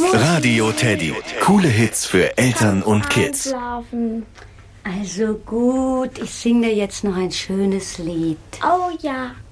Radio Teddy. Coole Hits für Eltern und Kids. Einschlafen. Also gut, ich singe dir jetzt noch ein schönes Lied. Oh ja.